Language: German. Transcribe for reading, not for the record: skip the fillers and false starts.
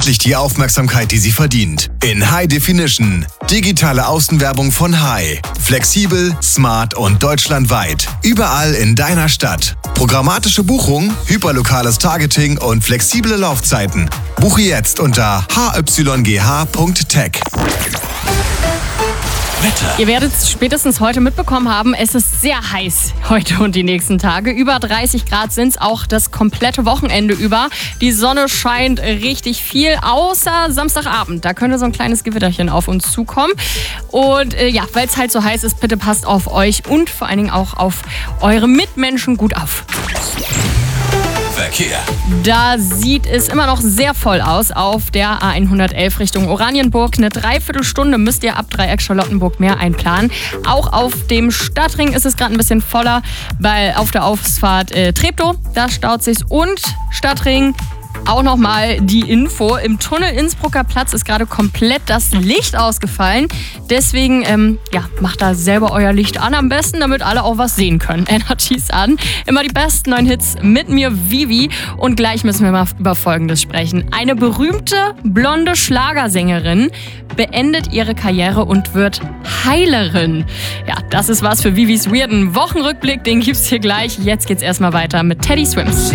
endlich die Aufmerksamkeit, die sie verdient. In High Definition. Digitale Außenwerbung von High. Flexibel, smart und deutschlandweit. Überall in deiner Stadt. Programmatische Buchung, hyperlokales Targeting und flexible Laufzeiten. Buche jetzt unter hyGH.tech. Wetter. Ihr werdet es spätestens heute mitbekommen haben, es ist sehr heiß heute und die nächsten Tage. Über 30 Grad sind es auch das komplette Wochenende über. Die Sonne scheint richtig viel, außer Samstagabend. Da könnte so ein kleines Gewitterchen auf uns zukommen. Und weil es halt so heiß ist, bitte passt auf euch und vor allen Dingen auch auf eure Mitmenschen gut auf. Verkehr. Da sieht es immer noch sehr voll aus auf der A111 Richtung Oranienburg. Eine Dreiviertelstunde müsst ihr ab Dreieck Charlottenburg-Meer einplanen. Auch auf dem Stadtring ist es gerade ein bisschen voller, weil auf der Ausfahrt Treptow, da staut sich's, und Stadtring. Auch nochmal die Info, im Tunnel Innsbrucker Platz ist gerade komplett das Licht ausgefallen. Deswegen, macht da selber euer Licht an am besten, damit alle auch was sehen können. Energies an. Immer die besten neuen Hits mit mir, Vivi. Und gleich müssen wir mal über Folgendes sprechen. Eine berühmte blonde Schlagersängerin beendet ihre Karriere und wird Heilerin. Ja, das ist was für Vivis weirden Wochenrückblick. Den gibt's hier gleich. Jetzt geht's erstmal weiter mit Teddy Swims.